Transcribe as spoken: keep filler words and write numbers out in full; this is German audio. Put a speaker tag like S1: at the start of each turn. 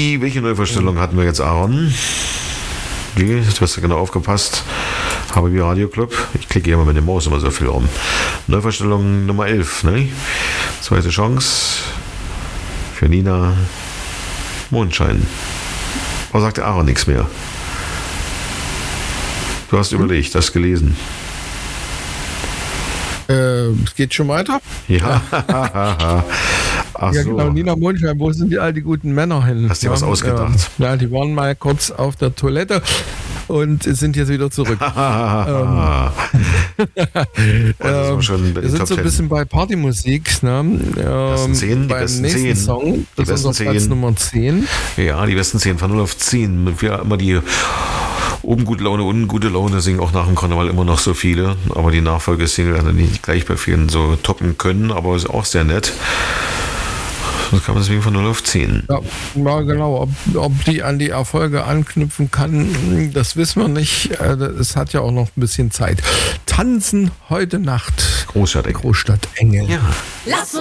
S1: Wie, welche Neuvorstellung hatten wir jetzt, Aaron? Wie, du hast ja genau aufgepasst. Habe wie Radio Club. Ich klicke immer mit dem Maus immer so viel rum. Neuvorstellung Nummer elf, ne? Zweite Chance für Nina. Mondschein. Aber sagte Aaron nichts mehr. Du hast überlegt, hast gelesen.
S2: Äh, es geht schon weiter?
S1: Ja. Ach
S2: ja,
S1: so.
S2: genau. Nina Mondschein, wo sind die all die guten Männer hin?
S1: Hast dir
S2: ja,
S1: was ausgedacht?
S2: Ja, die waren mal kurz auf der Toilette und sind jetzt wieder zurück. ähm,
S1: das war schon
S2: wir sind so ein bisschen bei Partymusik. Ne? Ähm,
S1: zehn, die
S2: beim
S1: besten
S2: nächsten
S1: zehn.
S2: Song, das
S1: Die
S2: ist unser
S1: besten
S2: Platz
S1: zehn.
S2: Nummer zehn.
S1: Ja, die besten zehn von null auf zehn. Wir immer die oben gute Laune, unten gute Laune singen auch nach dem Karneval immer noch so viele. Aber die Nachfolgesingle werden nicht gleich bei vielen so toppen können, aber ist auch sehr nett. Das kann man deswegen von null auf zehn.
S2: Ja, ja genau. Ob, ob die an die Erfolge anknüpfen kann, das wissen wir nicht. Es hat ja auch noch ein bisschen Zeit. Tanzen heute Nacht.
S1: Großstadt.
S2: Großstadt Engel.
S1: Ja.
S3: Lass